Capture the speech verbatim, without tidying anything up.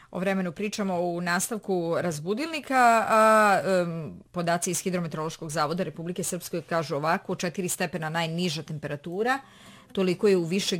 O vremenu pričamo u nastavku razbudilnika, a um, podaci iz Hidrometeorološkog zavoda Republike Srpske kažu ovako, četiri stepena najniža temperatura, toliko je u Višegradu